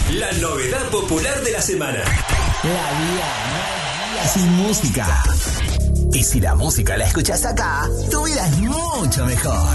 La novedad popular de la semana. La vida sin música. Y si la música la escuchas acá, tu vida es mucho mejor.